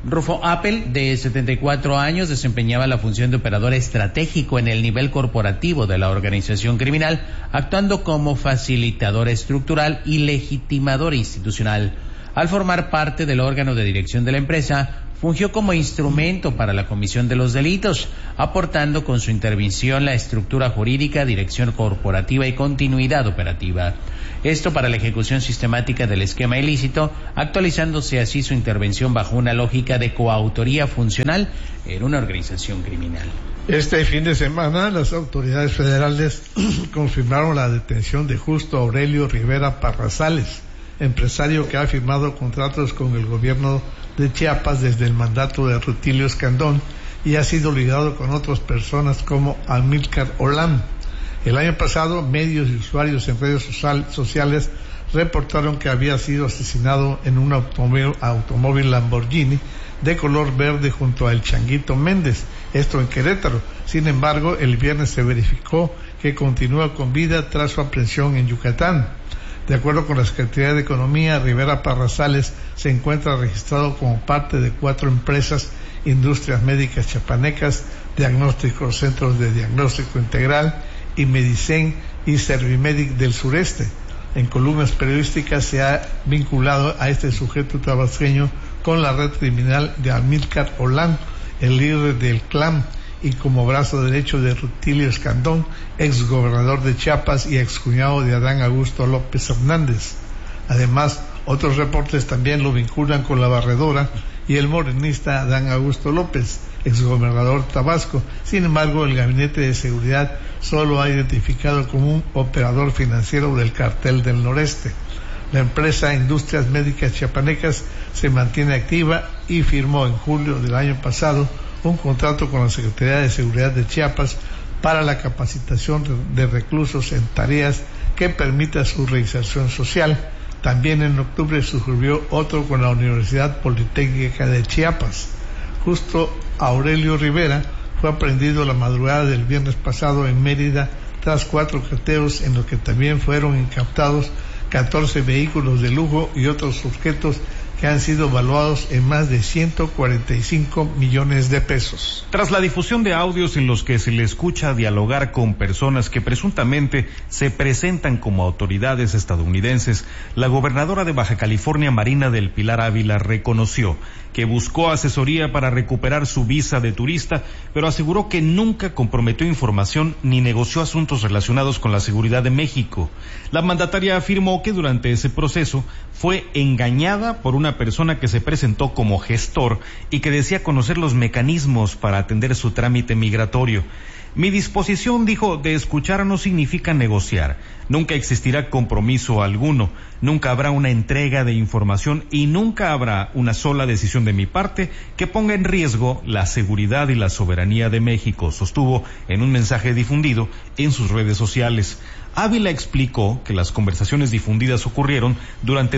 Rufo Apple, de 74 años, desempeñaba la función de operador estratégico en el nivel corporativo de la organización criminal, actuando como facilitador estructural y legitimador institucional. Al formar parte del órgano de dirección de la empresa, fungió como instrumento para la comisión de los delitos, aportando con su intervención la estructura jurídica, dirección corporativa y continuidad operativa. Esto para la ejecución sistemática del esquema ilícito, actualizándose así su intervención bajo una lógica de coautoría funcional en una organización criminal. Este fin de semana, las autoridades federales confirmaron la detención de Justo Aurelio Rivera Parrazales, empresario que ha firmado contratos con el gobierno de Chiapas desde el mandato de Rutilio Escandón y ha sido ligado con otras personas como Amílcar Olam. El año pasado, medios y usuarios en redes sociales reportaron que había sido asesinado en un automóvil Lamborghini de color verde junto a El Changuito Méndez, esto en Querétaro. Sin embargo, el viernes se verificó que continúa con vida tras su aprehensión en Yucatán. De acuerdo con la Secretaría de Economía, Rivera Parrazales se encuentra registrado como parte de 4 empresas, Industrias Médicas Chiapanecas, Diagnósticos Centros de Diagnóstico Integral y Medicen y Servimedic del Sureste. En columnas periodísticas se ha vinculado a este sujeto tabasqueño con la red criminal de Amílcar Olam, el líder del clan, y como brazo derecho de Rutilio Escandón, exgobernador de Chiapas y excuñado de Adán Augusto López Hernández. Además, otros reportes también lo vinculan con la barredora y el morenista Adán Augusto López, exgobernador Tabasco. Sin embargo, el Gabinete de Seguridad solo ha identificado como un operador financiero del Cartel del Noreste. La empresa Industrias Médicas Chiapanecas se mantiene activa y firmó en julio del año pasado un contrato con la Secretaría de Seguridad de Chiapas para la capacitación de reclusos en tareas que permita su reinserción social. También en octubre suscribió otro con la Universidad Politécnica de Chiapas. Justo Aurelio Rivera fue aprehendido la madrugada del viernes pasado en Mérida tras 4 cateos en los que también fueron incautados 14 vehículos de lujo y otros objetos que han sido evaluados en más de 145 millones de pesos. Tras la difusión de audios en los que se le escucha dialogar con personas que presuntamente se presentan como autoridades estadounidenses, la gobernadora de Baja California, Marina del Pilar Ávila, reconoció que buscó asesoría para recuperar su visa de turista, pero aseguró que nunca comprometió información ni negoció asuntos relacionados con la seguridad de México. La mandataria afirmó que durante ese proceso fue engañada por una persona que se presentó como gestor y que decía conocer los mecanismos para atender su trámite migratorio. Mi disposición, dijo, de escuchar no significa negociar. Nunca existirá compromiso alguno, nunca habrá una entrega de información y nunca habrá una sola decisión de mi parte que ponga en riesgo la seguridad y la soberanía de México, sostuvo en un mensaje difundido en sus redes sociales. Ávila explicó que las conversaciones difundidas ocurrieron durante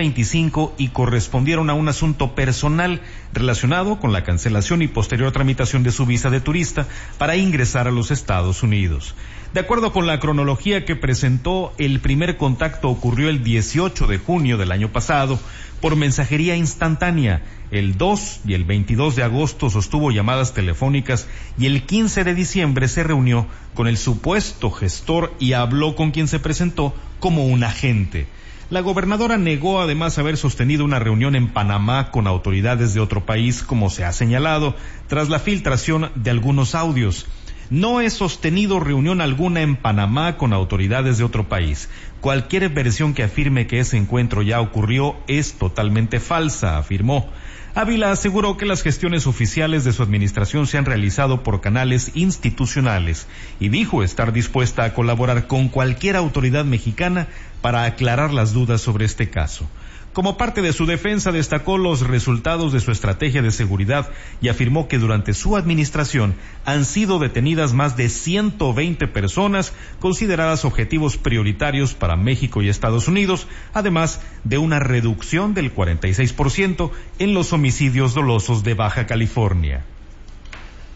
2025 y correspondieron a un asunto personal relacionado con la cancelación y posterior tramitación de su visa de turista para ingresar a los Estados Unidos. De acuerdo con la cronología que presentó, el primer contacto ocurrió el 18 de junio del año pasado por mensajería instantánea. El 2 y el 22 de agosto sostuvo llamadas telefónicas y el 15 de diciembre se reunió con el supuesto gestor y habló con quien se presentó como un agente. La gobernadora negó además haber sostenido una reunión en Panamá con autoridades de otro país, como se ha señalado, tras la filtración de algunos audios. No he sostenido reunión alguna en Panamá con autoridades de otro país. Cualquier versión que afirme que ese encuentro ya ocurrió es totalmente falsa, afirmó. Ávila aseguró que las gestiones oficiales de su administración se han realizado por canales institucionales y dijo estar dispuesta a colaborar con cualquier autoridad mexicana para aclarar las dudas sobre este caso. Como parte de su defensa, destacó los resultados de su estrategia de seguridad y afirmó que durante su administración han sido detenidas más de 120 personas consideradas objetivos prioritarios para México y Estados Unidos, además de una reducción del 46% en los homicidios dolosos de Baja California.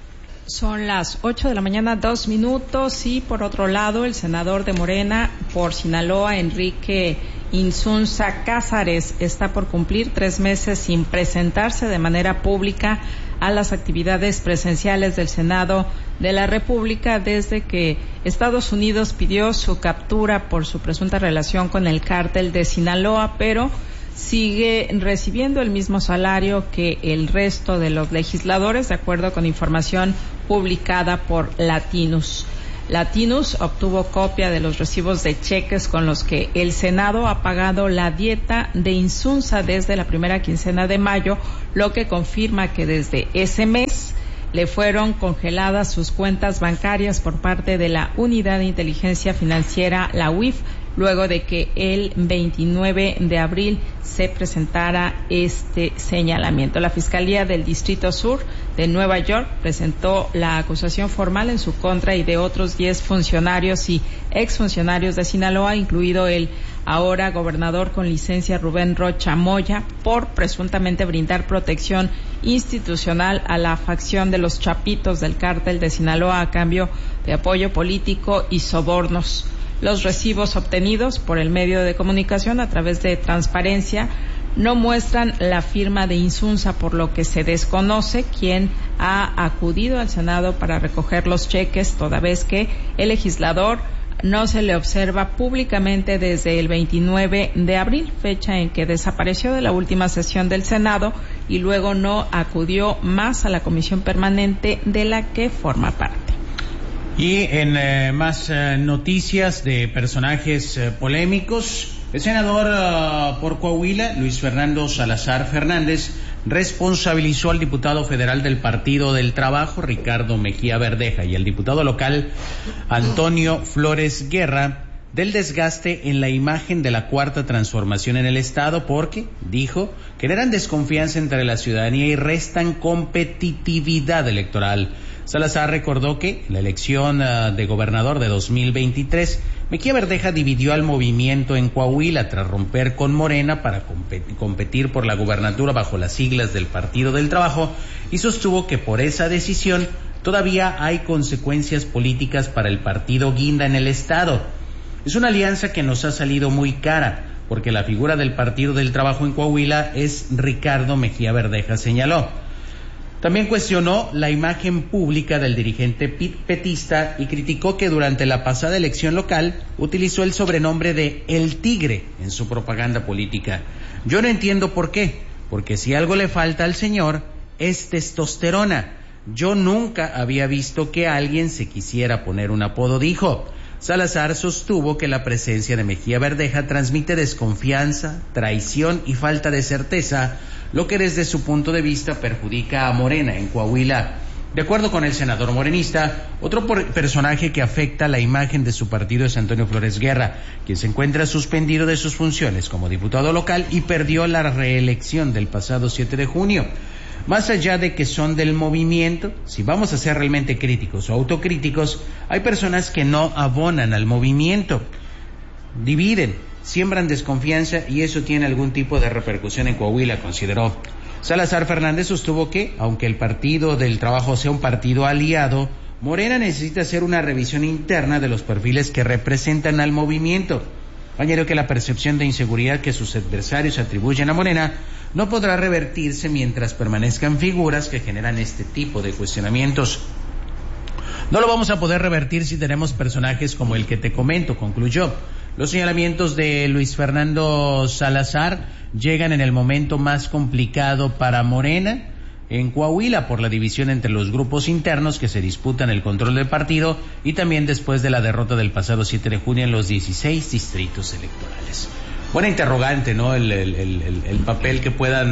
Son las 8 de la mañana, 2 minutos, y por otro lado, el senador de Morena por Sinaloa, Enrique Insunza Cázares, está por cumplir 3 meses sin presentarse de manera pública a las actividades presenciales del Senado de la República desde que Estados Unidos pidió su captura por su presunta relación con el cártel de Sinaloa, pero sigue recibiendo el mismo salario que el resto de los legisladores, de acuerdo con información publicada por Latinus. Latinus obtuvo copia de los recibos de cheques con los que el Senado ha pagado la dieta de Insunza desde la primera quincena de mayo, lo que confirma que desde ese mes le fueron congeladas sus cuentas bancarias por parte de la Unidad de Inteligencia Financiera, la UIF, luego de que el 29 de abril se presentara este señalamiento. La Fiscalía del Distrito Sur de Nueva York presentó la acusación formal en su contra y de otros 10 funcionarios y exfuncionarios de Sinaloa, incluido el ahora gobernador con licencia Rubén Rocha Moya, por presuntamente brindar protección institucional a la facción de los Chapitos del cártel de Sinaloa a cambio de apoyo político y sobornos. Los recibos obtenidos por el medio de comunicación a través de Transparencia no muestran la firma de Insunza, por lo que se desconoce quién ha acudido al Senado para recoger los cheques, toda vez que el legislador no se le observa públicamente desde el 29 de abril, fecha en que desapareció de la última sesión del Senado y luego no acudió más a la comisión permanente de la que forma parte. Y en más noticias de personajes polémicos, el senador por Coahuila, Luis Fernando Salazar Fernández, responsabilizó al diputado federal del Partido del Trabajo, Ricardo Mejía Verdeja, y al diputado local, Antonio Flores Guerra, del desgaste en la imagen de la Cuarta Transformación en el Estado porque, dijo, generan desconfianza entre la ciudadanía y restan competitividad electoral. Salazar recordó que en la elección de gobernador de 2023, Mejía Verdeja dividió al movimiento en Coahuila tras romper con Morena para competir por la gubernatura bajo las siglas del Partido del Trabajo, y sostuvo que por esa decisión todavía hay consecuencias políticas para el partido guinda en el Estado. Es una alianza que nos ha salido muy cara, porque la figura del Partido del Trabajo en Coahuila es Ricardo Mejía Verdeja, señaló. También cuestionó la imagen pública del dirigente petista y criticó que durante la pasada elección local utilizó el sobrenombre de El Tigre en su propaganda política. Yo no entiendo por qué, porque si algo le falta al señor es testosterona. Yo nunca había visto que alguien se quisiera poner un apodo, dijo. Salazar sostuvo que la presencia de Mejía Verdeja transmite desconfianza, traición y falta de certeza, lo que desde su punto de vista perjudica a Morena en Coahuila. De acuerdo con el senador morenista, otro personaje que afecta la imagen de su partido es Antonio Flores Guerra, quien se encuentra suspendido de sus funciones como diputado local y perdió la reelección del pasado 7 de junio. Más allá de que son del movimiento, si vamos a ser realmente críticos o autocríticos, hay personas que no abonan al movimiento, dividen, siembran desconfianza y eso tiene algún tipo de repercusión en Coahuila, consideró. Salazar Fernández sostuvo que, aunque el Partido del Trabajo sea un partido aliado, Morena necesita hacer una revisión interna de los perfiles que representan al movimiento. Añadió que la percepción de inseguridad que sus adversarios atribuyen a Morena no podrá revertirse mientras permanezcan figuras que generan este tipo de cuestionamientos. No lo vamos a poder revertir si tenemos personajes como el que te comento, concluyó. Los señalamientos de Luis Fernando Salazar llegan en el momento más complicado para Morena en Coahuila por la división entre los grupos internos que se disputan el control del partido y también después de la derrota del pasado 7 de junio en los 16 distritos electorales. Buena interrogante, ¿no? El papel que puedan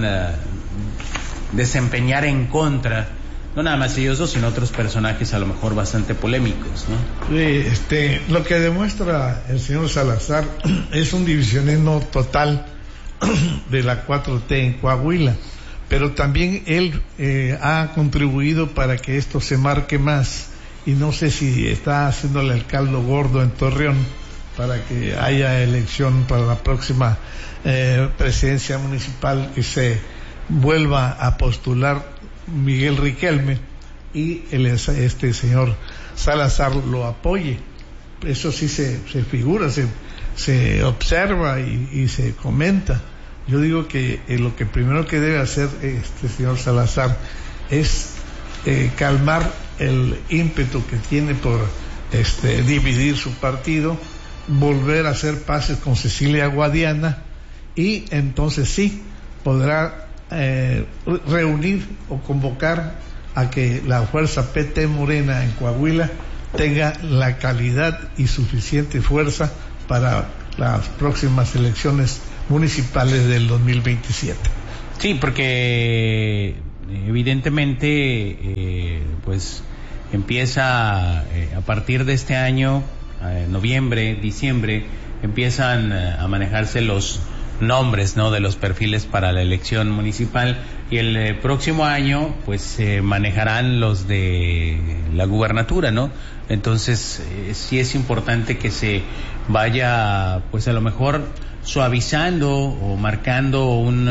desempeñar en contra, no nada más ellos dos, sino otros personajes a lo mejor bastante polémicos, ¿no? Sí, lo que demuestra el señor Salazar es un divisionismo total de la 4T en Coahuila, pero también él ha contribuido para que esto se marque más, y no sé si está haciéndole el caldo gordo en Torreón para que haya elección para la próxima presidencia municipal y se vuelva a postular Miguel Riquelme, y este señor Salazar lo apoye. Eso sí se figura, se observa y se comenta. Yo digo que lo que primero que debe hacer este señor Salazar es calmar el ímpetu que tiene por dividir su partido, volver a hacer paces con Cecilia Guadiana, y entonces sí podrá reunir o convocar a que la fuerza PT Morena en Coahuila tenga la calidad y suficiente fuerza para las próximas elecciones municipales del 2027. Sí, porque evidentemente pues empieza a partir de este año, noviembre, diciembre, empiezan a manejarse los nombres, ¿no?, de los perfiles para la elección municipal, y el próximo año pues se manejarán los de la gubernatura, ¿no? Entonces sí es importante que se vaya pues a lo mejor suavizando o marcando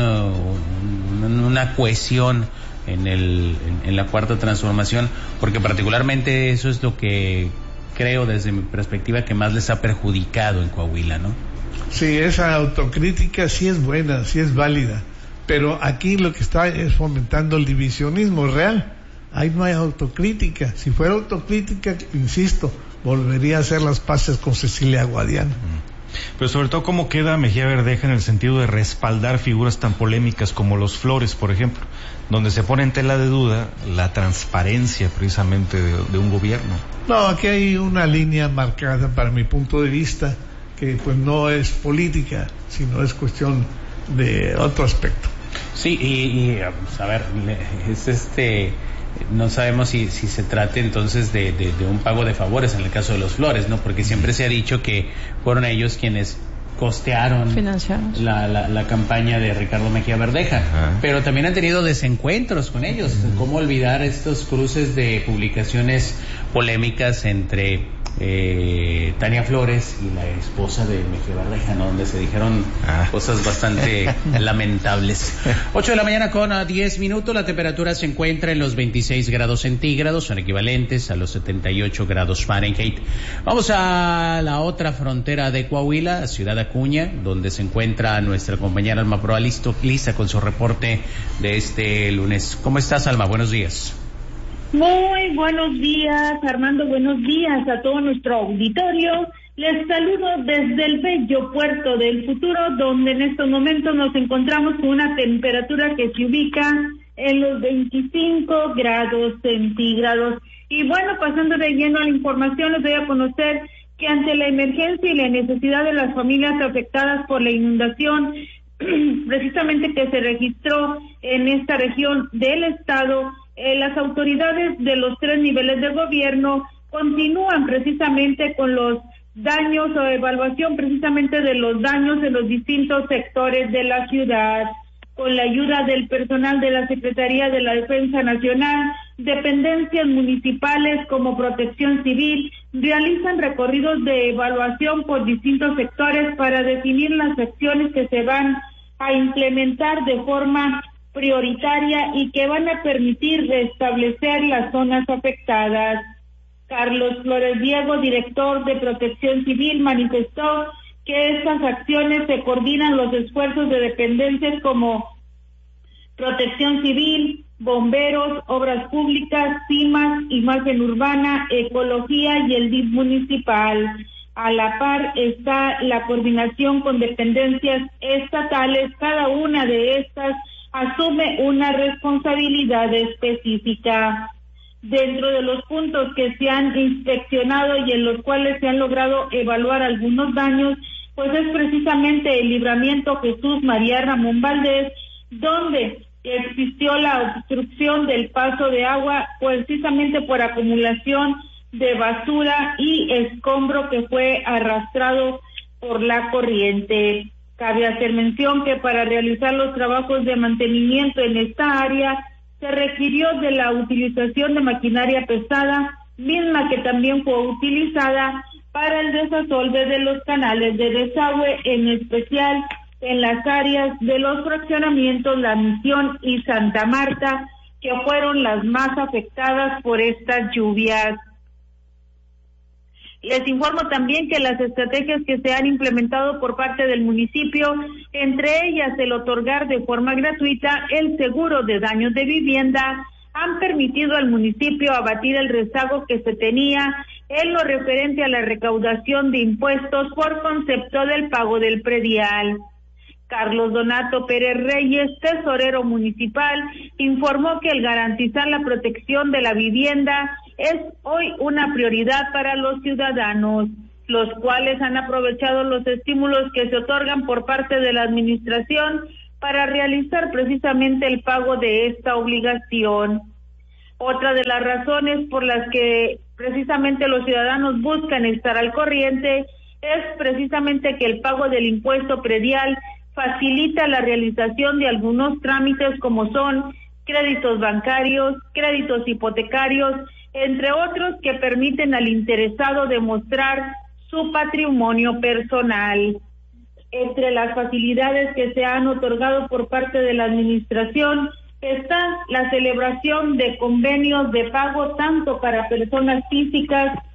una cohesión en la cuarta transformación, porque particularmente eso es lo que creo desde mi perspectiva que más les ha perjudicado en Coahuila, ¿no? Sí, esa autocrítica sí es buena, sí es válida, pero aquí lo que está es fomentando el divisionismo real. Ahí no hay autocrítica. Si fuera autocrítica, insisto, volvería a hacer las paces con Cecilia Guadiana. Pero sobre todo, ¿cómo queda Mejía Verdeja en el sentido de respaldar figuras tan polémicas como los Flores, por ejemplo, donde se pone en tela de duda la transparencia precisamente de un gobierno? No, aquí hay una línea marcada para mi punto de vista, que pues no es política, sino es cuestión de otro aspecto. Sí, y a ver, es no sabemos si se trate entonces de un pago de favores en el caso de los Flores, ¿no? Porque siempre se ha dicho que fueron ellos quienes costearon la campaña de Ricardo Mejía Verdeja. Ajá. Pero también han tenido desencuentros con ellos. ¿Cómo olvidar estos cruces de publicaciones polémicas entre Tania Flores y la esposa de Mejía Verdeja, ¿no?, donde se dijeron cosas bastante lamentables? 8 de la mañana con 10 minutos, la temperatura se encuentra en los 26 grados centígrados, son equivalentes a los 78 grados Fahrenheit. Vamos a la otra frontera de Coahuila, Ciudad Acuña, donde se encuentra nuestra compañera Alma Proa lista con su reporte de este lunes. ¿Cómo estás, Alma? Buenos días. Muy buenos días, Armando, buenos días a todo nuestro auditorio. Les saludo desde el bello puerto del Futuro, donde en estos momentos nos encontramos con una temperatura que se ubica en los 25 grados centígrados. Y bueno, pasando de lleno a la información, les doy a conocer que ante la emergencia y la necesidad de las familias afectadas por la inundación, precisamente que se registró en esta región del estado, las autoridades de los 3 niveles de gobierno continúan precisamente con los daños o evaluación precisamente de los daños en los distintos sectores de la ciudad. Con la ayuda del personal de la Secretaría de la Defensa Nacional, dependencias municipales como Protección Civil realizan recorridos de evaluación por distintos sectores para definir las acciones que se van a implementar de forma prioritaria y que van a permitir restablecer las zonas afectadas. Carlos Flores Diego, director de Protección Civil, manifestó que estas acciones se coordinan los esfuerzos de dependencias como Protección Civil, Bomberos, Obras Públicas, CIMAS, Imagen Urbana, Ecología y el DIF municipal. A la par está la coordinación con dependencias estatales, cada una de estas asume una responsabilidad específica. Dentro de los puntos que se han inspeccionado y en los cuales se han logrado evaluar algunos daños, pues es precisamente el Libramiento Jesús María Ramón Valdés, donde existió la obstrucción del paso de agua precisamente por acumulación de basura y escombro que fue arrastrado por la corriente. Cabe hacer mención que para realizar los trabajos de mantenimiento en esta área se requirió de la utilización de maquinaria pesada, misma que también fue utilizada para el desasolve de los canales de desagüe, en especial en las áreas de los fraccionamientos La Misión y Santa Marta, que fueron las más afectadas por estas lluvias. Les informo también que las estrategias que se han implementado por parte del municipio, entre ellas el otorgar de forma gratuita el seguro de daños de vivienda, han permitido al municipio abatir el rezago que se tenía en lo referente a la recaudación de impuestos por concepto del pago del predial. Carlos Donato Pérez Reyes, tesorero municipal, informó que el garantizar la protección de la vivienda es hoy una prioridad para los ciudadanos, los cuales han aprovechado los estímulos que se otorgan por parte de la administración para realizar precisamente el pago de esta obligación. Otra de las razones por las que precisamente los ciudadanos buscan estar al corriente es precisamente que el pago del impuesto predial facilita la realización de algunos trámites como son créditos bancarios, créditos hipotecarios, entre otros que permiten al interesado demostrar su patrimonio personal. Entre las facilidades que se han otorgado por parte de la administración está la celebración de convenios de pago tanto para personas físicas